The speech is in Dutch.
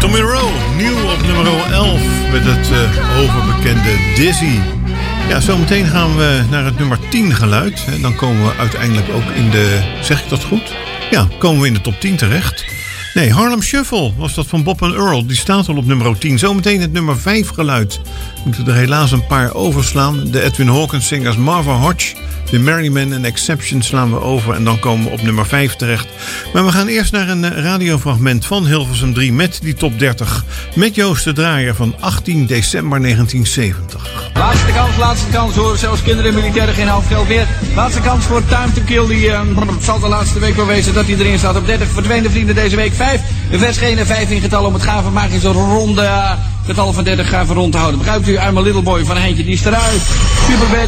Monroe, nieuw op nummer 11 met het overbekende Dizzy. Ja, zometeen gaan we naar het nummer 10 geluid. En dan komen we uiteindelijk ook in de... Zeg ik dat goed? Ja, komen we in de top 10 terecht. Nee, Harlem Shuffle was dat van Bob en Earl. Die staat al op nummer 10. Zometeen het nummer 5 geluid. We moeten er helaas een paar overslaan. De Edwin Hawkins zingers Marva Hodge, The Merrymen en Exception slaan we over. En dan komen we op nummer 5 terecht. Maar we gaan eerst naar een radiofragment van Hilversum 3 met die top 30. Met Joost de Draaier van 18 december 1970. Laatste kans hoor. Zelfs kinderen en militairen geen half geld meer. Laatste kans voor Time to Kill. Die zal de laatste week wel wezen dat hij erin staat. Op 30 verdwenen vrienden deze week 5. Vers geen en 15 getal om het gave magische ronde getal van 30 gaven rond te houden. Begrijpt u? I'm a Little Boy van Heintje, die is eruit. Superbad